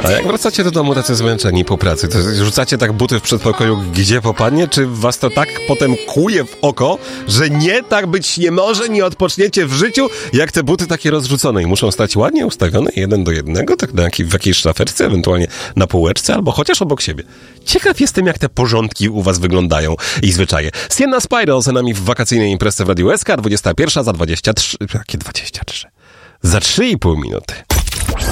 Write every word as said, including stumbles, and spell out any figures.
A jak wracacie do domu tacy zmęczeni po pracy, to rzucacie tak buty w przedpokoju, gdzie popadnie? Czy was to tak potem kłuje w oko, że nie, tak być nie może, nie odpoczniecie w życiu, jak te buty takie rozrzucone i muszą stać ładnie ustawione jeden do jednego, tak na jakiej, w jakiejś szafeczce, ewentualnie na półeczce, albo chociaż obok siebie. Ciekaw jestem, jak te porządki u was wyglądają i zwyczaje. Sienna Spiral za nami w wakacyjnej imprezie w Radiu S K, dwudziesta pierwsza za dwadzieścia trzy... Jakie dwadzieścia trzy? Za trzy i pół minuty.